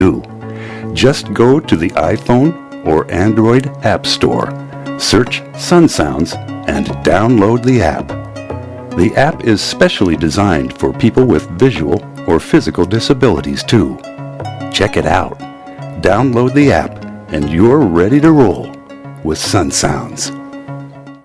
do. Just go to the iPhone or Android App Store, search Sun Sounds, and download the app. The app is specially designed for people with visual or physical disabilities too. Check it out. Download the app and you're ready to roll with Sun Sounds.